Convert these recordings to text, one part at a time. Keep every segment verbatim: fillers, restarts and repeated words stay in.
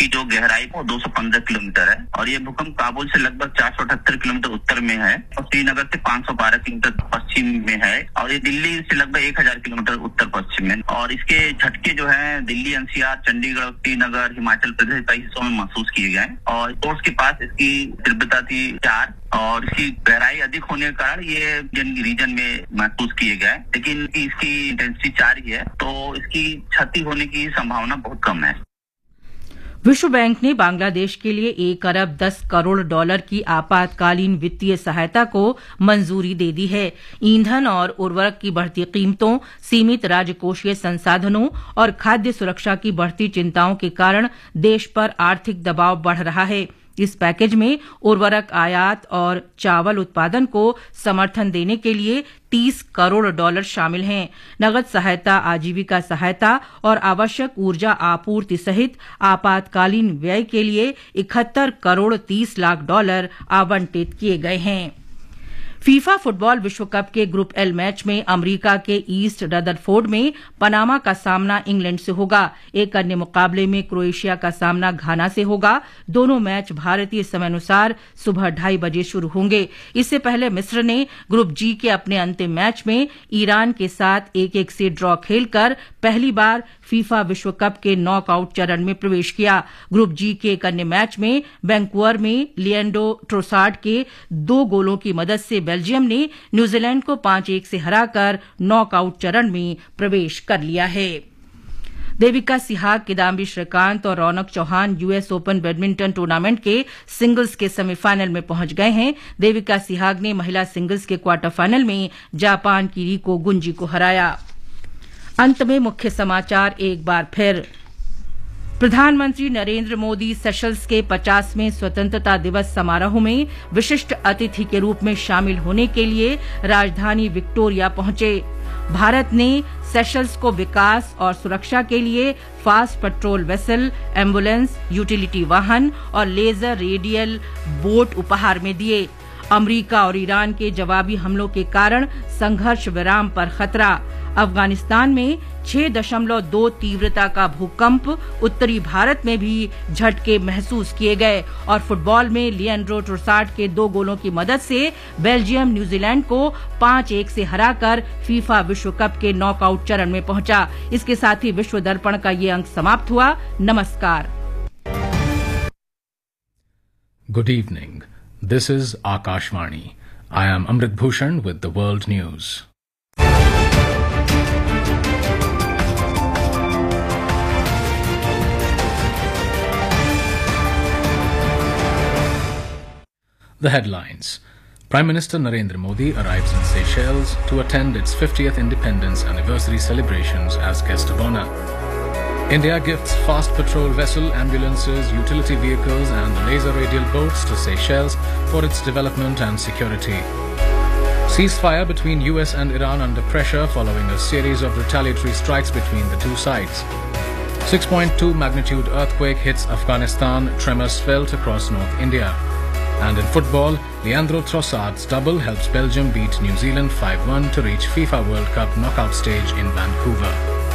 इसकी जो गहराई वो दो सौ पंद्रह किलोमीटर है और ये भूकंप काबुल से लगभग चार सौ अठहत्तर किलोमीटर उत्तर में है और श्रीनगर से पाँच सौ बारह किलोमीटर पश्चिम में है और ये दिल्ली से लगभग एक हजार किलोमीटर उत्तर पश्चिम में। और इसके झटके जो है दिल्ली, एनसीआर, चंडीगढ़, श्रीनगर, हिमाचल प्रदेश कई हिस्सों में महसूस किए गए और कोर्स के पास इसकी तीव्रता थी चार और इसकी गहराई अधिक होने के कारण ये जिन रीजन में महसूस किए गए, लेकिन इसकी इंटेंसिटी चार ही है तो इसकी क्षति होने की संभावना बहुत कम है। विश्व बैंक ने बांग्लादेश के लिए एक अरब दस करोड़ डॉलर की आपातकालीन वित्तीय सहायता को मंजूरी दे दी है। ईंधन और उर्वरक की बढ़ती कीमतों, सीमित राजकोषीय संसाधनों और खाद्य सुरक्षा की बढ़ती चिंताओं के कारण देश पर आर्थिक दबाव बढ़ रहा है। इस पैकेज में उर्वरक आयात और चावल उत्पादन को समर्थन देने के लिए तीस करोड़ डॉलर शामिल हैं। नगद सहायता, आजीविका सहायता और आवश्यक ऊर्जा आपूर्ति सहित आपातकालीन व्यय के लिए इकहत्तर करोड़ तीस लाख डॉलर आवंटित किए गए हैं। फीफा फुटबॉल विश्व कप के ग्रुप एल मैच में अमेरिका के ईस्ट रदरफोर्ड में पनामा का सामना इंग्लैंड से होगा। एक अन्य मुकाबले में क्रोएशिया का सामना घाना से होगा। दोनों मैच भारतीय समयानुसार सुबह ढाई बजे शुरू होंगे। इससे पहले मिस्र ने ग्रुप जी के अपने अंतिम मैच में ईरान के साथ एक एक से ड्रॉ खेलकर पहली बार फीफा विश्व कप के नॉकआउट चरण में प्रवेश किया। ग्रुप जी के एक अन्य मैच में वैंकूवर में लिएंड्रो ट्रोसार्ड के दो गोलों की मदद से बेल्जियम ने न्यूजीलैंड को पांच एक से हराकर नॉकआउट चरण में प्रवेश कर लिया है। देविका सिहाग, किदाम्बी श्रीकांत और रौनक Chauhan US open badminton tournament के सिंगल्स के सेमीफाइनल में पहुंच गए हैं। देविका सिहाग ने महिला सिंगल्स के क्वार्टर फाइनल में जापान की रिको गुंजी को हराया। अंत में मुख्य समाचार एक बार फिर। प्रधानमंत्री नरेंद्र मोदी सेशल्स के पचासवें स्वतंत्रता दिवस समारोह में विशिष्ट अतिथि के रूप में शामिल होने के लिए राजधानी विक्टोरिया पहुंचे। भारत ने सेशल्स को विकास और सुरक्षा के लिए fast patrol vessel, ambulance, utility वाहन और लेजर रेडियल बोट उपहार में दिए। अमेरिका और ईरान के जवाबी हमलों के कारण संघर्ष विराम पर खतरा। अफगानिस्तान में छह दशमलव दो तीव्रता का भूकंप, उत्तरी भारत में भी झटके महसूस किए गए। और फुटबॉल में लिएंड्रो ट्रोसार्ड के दो गोलों की मदद से बेल्जियम न्यूजीलैंड को पांच एक से हराकर फीफा विश्व कप के नॉकआउट चरण में पहुंचा। इसके साथ ही विश्व दर्पण का ये अंक समाप्त हुआ। नमस्कार। Good evening, this is Akashvani. I am Amrit Bhushan with the world news. The headlines. Prime Minister Narendra Modi arrives in Seychelles to attend its fiftieth independence anniversary celebrations as guest of honor. India gifts fast patrol vessel, ambulances, utility vehicles and laser radial boats to Seychelles for its development and security. Ceasefire between U S and Iran under pressure following a series of retaliatory strikes between the two sides. six point two magnitude earthquake hits Afghanistan, tremors felt across North India. And in football, Leandro Trossard's double helps Belgium beat New Zealand five one to reach FIFA World Cup knockout stage in Vancouver.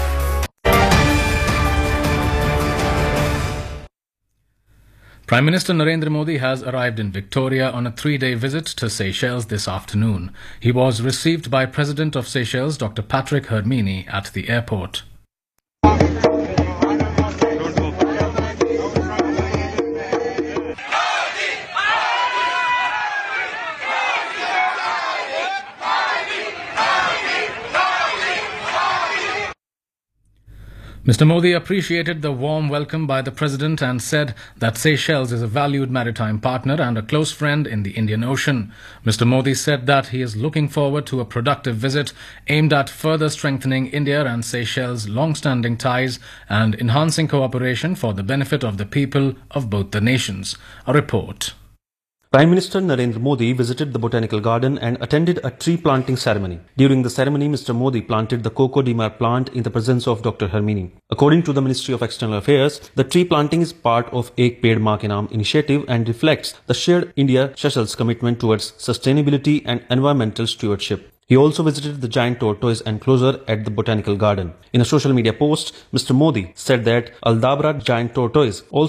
Prime Minister Narendra Modi has arrived in Victoria on a three-day visit to Seychelles this afternoon. He was received by President of Seychelles, Doctor Patrick Hermini, at the airport. Mister Modi appreciated the warm welcome by the President and said that Seychelles is a valued maritime partner and a close friend in the Indian Ocean. Mister Modi said that he is looking forward to a productive visit aimed at further strengthening India and Seychelles' long-standing ties and enhancing cooperation for the benefit of the people of both the nations. A report. Prime Minister Narendra Modi visited the Botanical Garden and attended a tree planting ceremony. During the ceremony, Mister Modi planted the Coco de Mar plant in the presence of Doctor Hermini. According to the Ministry of External Affairs, the tree planting is part of Ek Ped Maa Ke Naam initiative and reflects the shared India-Seychelles commitment towards sustainability and environmental stewardship. He also visited the giant tortoise enclosure at the Botanical Garden. In a social media post, Mister Modi said that Aldabra giant tortoise also